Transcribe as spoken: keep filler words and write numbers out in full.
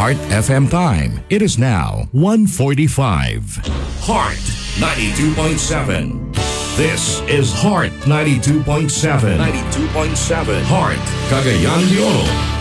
Heart F M time. It is now one forty-five. Heart ninety-two point seven. This is Heart ninety-two point seven. ninety-two point seven. Heart, Cagayan de Oro.